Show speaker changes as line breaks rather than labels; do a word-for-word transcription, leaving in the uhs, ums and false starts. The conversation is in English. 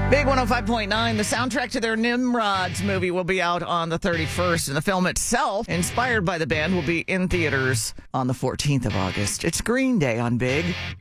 Big one oh five point nine, the soundtrack to their Nimrods movie will be out on the thirty-first, and the film itself, inspired by the band, will be in theaters on the fourteenth of August. It's Green Day on Big.